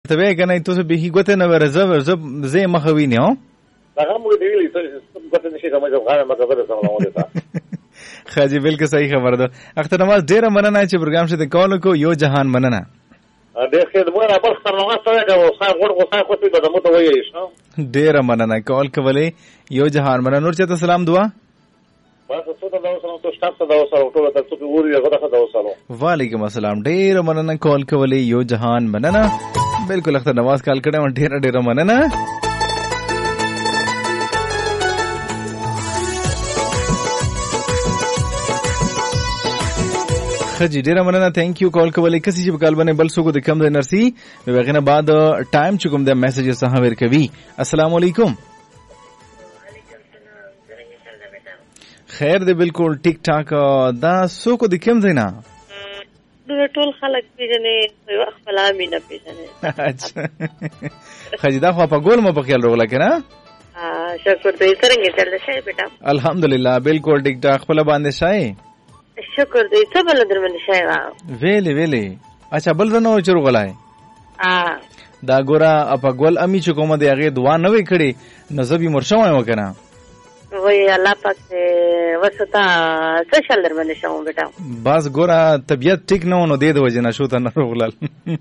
ته به کنه ته به ګوته نه ورزه زه مخوي نه ها هغه موږ دی ته ګوته نشي کومه ځوغانه مګه به سلام علیکم خاجي بالکل صحیح خبر ده. اختر نماز ډیره مننه چې پروګرام شته کول کو یو جهان مننه. ډیر خیر مو را بل خبرونه سره کوو خا غوړ خو څه د مو ته وایي شو ډیره مننه کول کولې یو جهان مننه. نور چته سلام دعا بس څه ته دا سلام ته شتاب ته دا سلام ټول ته څه وری غدا خدا سلام. وعلیکم السلام. ډیره مننه کول کولې یو جهان مننه. بالکل اختر نواز کال کړه ډیره مننه. خجی ډیره مننه. تھینک یو کال کولې کسي چې کال باندې بل څوک د کم د نرسي وغیرہ بعد ټایم چکم د میسج سره ور کوي. السلام علیکم. خیر دې بالکل ټیک ټاک. دا څوک د کم زینا ټول خلک پیژنې یو خپل امینه پیژنې. اچھا خجی دا خو په ګول مو په خیال روغلا کنه. شکر دې څنګه چل شي بیٹا. الحمدلله بالکل ټیک ټاک. خپل باندې شای شکر دې څه بل درمن شای وا ویلې. اچھا بل زنه چر غلای دا ګورا په ګول امی چې کومه دی هغه دعا نه وې کړي نزبې مرشمه وکنه وای الله پاک وستا څه شل درمن شوم بیٹا. بس ګورا طبيعت ټیک نه ونه دی د وجنه شو ته نه روغلل.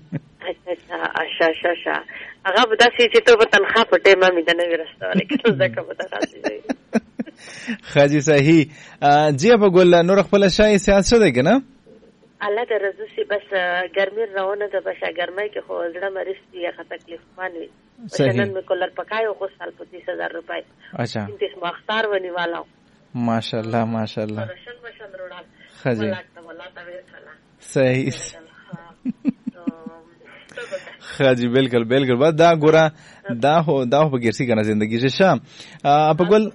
اچھا هغه به داسې چې ته په تنخوا په ټیمه مې د نوې رسټورانټ کې ځکه به تاسو خاجي صحیح جی په ګول نور خپل شای سیاست شته کنه الله د رزسي بس ګرمي راونه د بشا ګرمای کې خو زړه مریض دی خه تکلیف مانی نن مې کولر پکایو خو سال په 30000 روپے. اچھا انتس مختار ونی والا ماشاءالله ماشاءالله خاجي صحیح خاجي بالکل بالکل. بس دا ګورا دا په ګرسي کنه زندگی شه شام په ګل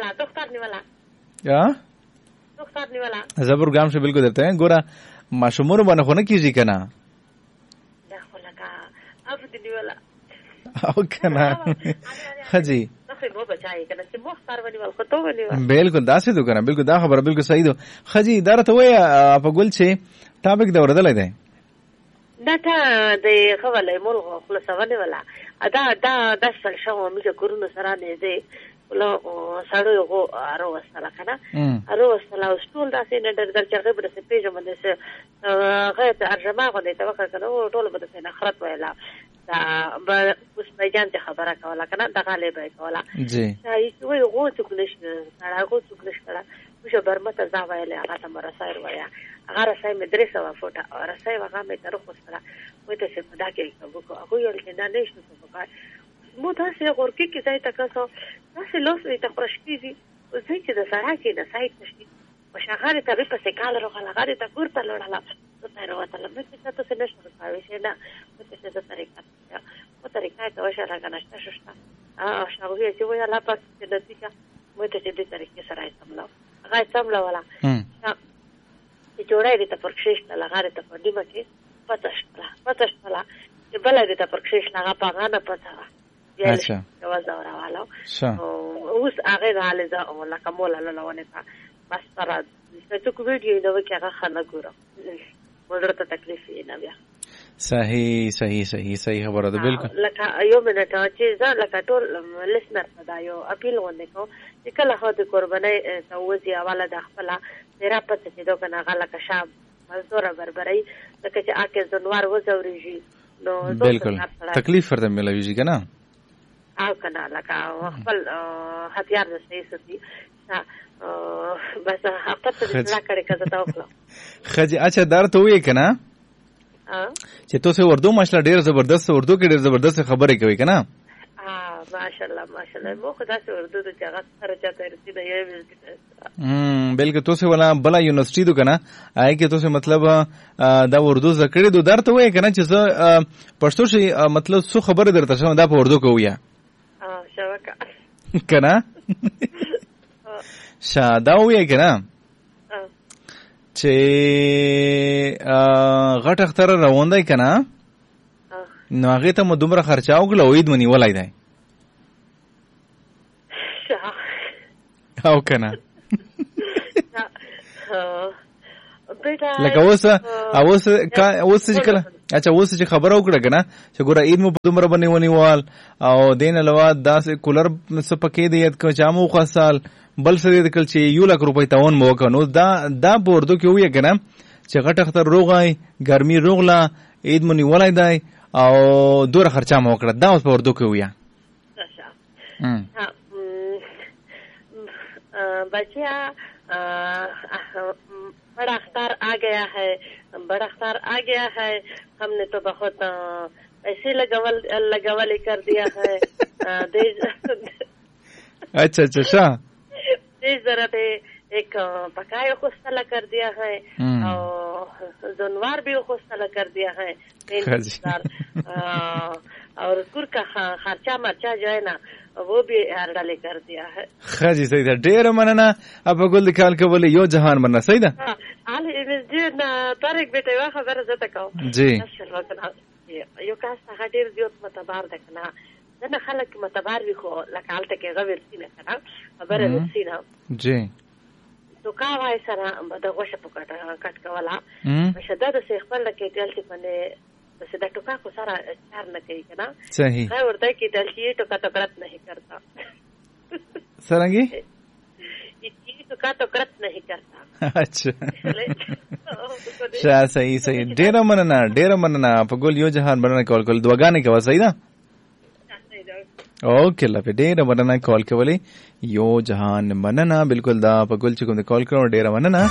یا دختر نیولا زبر ګام شه بالکل درته ګورا ماشومور باندې خو نه کیږي کنه دا خو لکه اب دې نیولا او کنه خاجي مو بچای کنه چې مختار ونی ول خو تو ونی بالکل دا څه دو کنه بالکل دا خبره بالکل صحیح دو. خاجي دا ته وای په ګل چې ټاپک دا ورته لای دا ته د خولې مول خلاصونه ولا دا سل شو مې کورونه سره نه دی ولا ساړو یو ارو وسلا کنه ارو وسلا ټول داسې نه درچغه بر څه پیژه باندې څه غیت ارجما غو دې توکل کنه ټول بده څه نخرت ویلا دا اوس بیان ته خبره کوله کنه دا غالب کوله جی هي وي غو څکلش سره غو څکلش کړه وشه برمته ځا ویله هغه ته مرسایر ویا هغه رسای مدرسه وا فوټه رسای هغه مې تر خو سره وې ته څه پدا کې کوو هغه یو کې نه نشته څه مو تاسو ورکی کې ځای تاسو تاسو لوس ته خوشکیږي او ځکه چې د سره کې نه سایت نشي او شغاله ته په سکال راغله غاړه ته ګورته لړله ته راوته لمه چې تاسو نشته پاوي شه نه څه څه طریقه او طریقه ته وشه راغناشته شوشتا شاوې چې وای الله پاک دې نتیجه مو ته دې طریقې سره سملو هغه سملو ولا چې جوړای دې ته پرکشش ته لغاره ته په دیمه کې پتاشلا چې بل دې ته پرکشش هغه پاغانه پتا اچھا جواز اوراله اوس هغه حاله دا ولا کومه لاله تا بس پر څه کو ویډیو دا وکړه خانه ګورم ورته تکلیف نه بیا صحیح خبره ده بالکل. لکه یو منټ چې ځا لکه ټول لسنر پدایو اپیل ونه کو چې کله هو د قرباني توزي حواله د خپل تیرا پته چې دوه نه غلا کا شاب مزدور بربري لکه چې اکه زنوار وزوريږي نو بالکل تکلیف ورته ملويږي کنه او کنه لکه خپل هتیار د سياسي بس هغه ته ځلا کړي کزه تا وکړه خجي. اچھا درته وې کنه چې تاسو اردو ماشاءالله ډیر زبردست اردو کې ډیر زبردست خبرې کوي کنه ماشاءالله مو خدا سي اردو ته ځای سره چاته رسیدای یې بالکل تاسو ولا بلا یونیورسيټي دو کنه آی کې تاسو مطلب دا اردو زکړې دو درته وې کنه چې پښتو شي مطلب څه خبره درته شوم دا په اردو کویا شوکه کنه شاده وې کنه چې غټ اختر روان دی کنه نو هغه ته مو دومره خرچاو کړل او عید منی ولای دی او کنه لکه اوس چې کله اچھا اوس چې خبر او کړه کنه چې ګوره عید مو په دومره باندې ونیوال او دین علاوه داسې کولر سپکې دی یاد کو چامو خاصال بل سره د کل چې 1 لک روپۍ تاون مو وکنو دا په اردو کې وی کنه چې غټ اختر روغای ګرمي روغلا عید مو نیولای دی او دوره خرچه مو وکړه دا اوس په اردو کې وی بچیا बड़ा अख्तार आ गया है हमने तो बहुत ऐसे लगवल कर दिया है अच्छा देश जरा एक पकाए खुशला कर दिया है और जानवर भी खुशला कर दिया है और कुर का खर्चा मर्चा जो है ना वो भी हर डाले कर दिया है خاجي صحیح ده ډیر مننه ابا ګل د کال کولې یو جهان مننه صحیح ده علي مسجد طارق بیٹه وا خبره زته کو جی یو کاس هغه ډیر زیات متبار ده کنه دنه خلک متبار وي خو لکه حالت کې غویر سینه کنه خبره نسینه جی تو کا وای سره د غوښه پکټ کولا شداد سه خپل کې دلته باندې بس دا ټوکا کو سره چار نه کوي کنه صحیح خیر ورته کې دلته ټوکا تو کرت نه کرتا سرنګي یہ ټوکا تو کرت نه کرتا اچھا شاه صحیح ډیر مننه په ګل یو جهان باندې کول دواګانې کوي صحیح ده اوکې لپاره ډیر مننه کال کولې یو جهان مننه بالکل دا په ګل چې کوم کال کړو ډیر مننه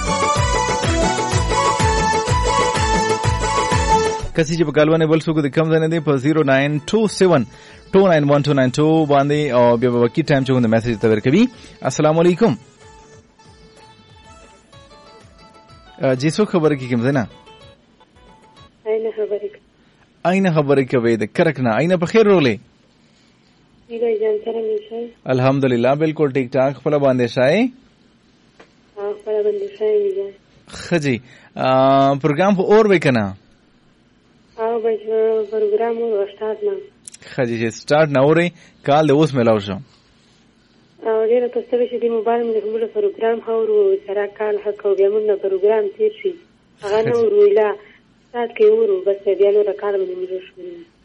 کسی چې په کالونه بل څوک د کم ځنه دی په 0927291292 باندې او بیا په وکی ټایم چې کوم میسج ته ورکوي السلام علیکم جی څو خبره کې کوم ځنه اینه خبره کوي د کرکنا اینه په خیر رولې الحمدلله بالکل ٹھیک ٹھاک خپل باندې شای خجی پروګرام په اور وکنا پروګرام سٹارټ نه خجی چې سٹارټ نه اوري کال د اوس ملاو شو او ډیره تاسو چې د موبایل موږ پروګرام هورو سره کال حق او بیا موږ پروګرام تیر شي هغه نو ویلا سات کې ورو بس بیا نو کال موږ شو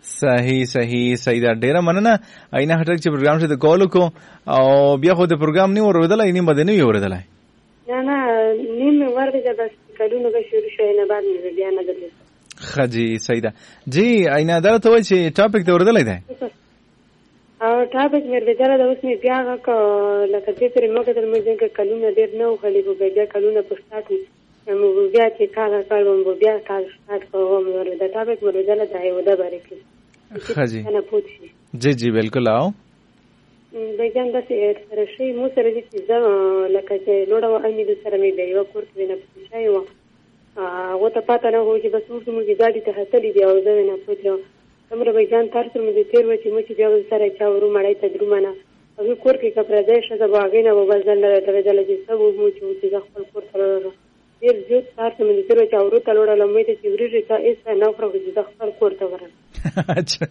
صحیح دا ډیره مننه اینه هټک چې پروګرام شته کول کو او بیا خو د پروګرام نه اوریدل اینه بده نه اوریدل نه نیم ورته بس کلونه به شروع شي نه بعد نه بیا نه درل خجی صحیح ده جی اینه دا ته وای چې ټاپک ته اوریدل دی او ټاپک مې ورته دا اوس مې بیا کا لکه چې پر موږ ته موږ څنګه کلونه ډیر نه خلې په بیا کلونه پښتاټو نو بیا چې کار کوم بیا کار سٹارټ کوم ورته ټاپک مې ورته دا یو د باریکي خجی جی بالکل آو بجان د سره شي مو سره دې ځم لکه چې لوړه امید سره مې دی یو کور کې نه پېښای و او ته پاتہ نه هو چې بس موږ ګاډي ته هتلې دی او زه نه پوهیږم کومره بجان تر څو مې تیر و چې مې بیا سره چا ورو مړای تجربه نه او کور کې کپره دې شته باغې نه وبزل نه ته دلته چې سبو مو چې خپل کور سره ډیر زیات تر څو مې تیر و چې ورو تلوړل مې ته چې ورې ته ایس نه فرق چې خپل کور ته ورن اچھا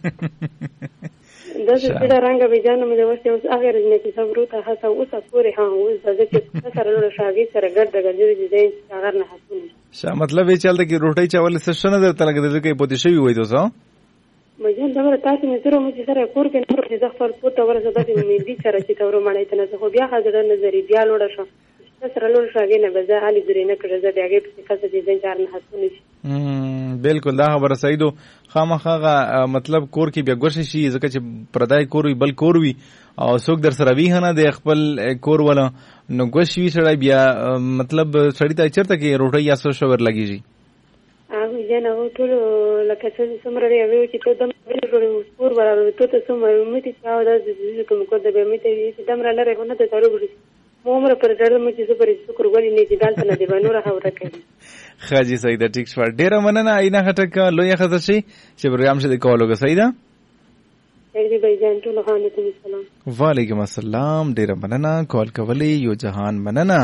دا څه رنګ به جانم د وسه اوس هغه رنګ چې صبرو ته هڅه اوسه پورې ها اوس د دې سره له شاګي سره ګرځي دې هغه نه حسونه شا مطلب یې چلته کې روټي چاول سشنه درته لګیدل کې پوتې شوی وای دوسه مجن دا تاسو مې سره مې سره کور کې نور چې ځخر پورته ورسره د مې دي سره چې تورو مړای ته نه خو بیا حاضر نظر بیا لوړ شو سره لوړ شاګي نه بزا علي درې نه کړه دا هغه په کسه دې ځان نه حسونه بالکل دا خبره صحیح دو خامخا مطلب کور کې بیا ګوښه شي ځکه چې پردای کور وي بل کور وي او څوک در سره وی نه د خپل کور ولا نو ګوښ وی سره بیا مطلب سړی ته چرته کې روټي یا سو شور لګیږي هغه جن او ټول لکه څه سمره وی چې ته دم کور وراره ته سمره مې ته چا د دې کوم کو د به مې ته چې دم را لره نه ته تارو ګړي مومره پر ډېر مې چې پر شکر غوړي نه چې دالته نه دی بنور هاوره کوي خاجي صحیح ده ټیک شو ډیر مننه اینه هټک لوی خزر شي چې پروګرام شه د کولوګه صحیح ده ایږي بھائی ټول خانته السلام وعلیکم السلام ډیر مننه کال کولی یو جهان مننه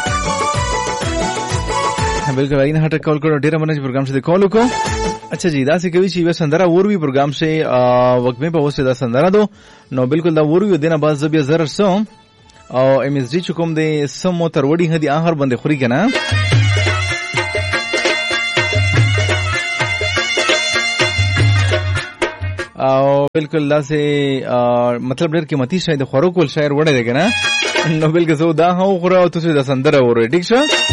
بالکل اینه هټک کال کړو ډیر مننه چې پروګرام شه د کولوګه اچھا جی دا څه کوي چې وسندره ور وی پروګرام شه وخت په وسه دا سندره دو نو بالکل دا ور وی دینه باز زبیا زر سو او ام اس ډی چکم دې سم تر وړي هدي اخر باندې خوري کنه او بالکل داسې مطلب ډېر قیمتي شی د خوراک ول شاعر وړی دی که نه نو بلکې زه دا هم وخوره او تاسو د سندره واورئ ټیک شه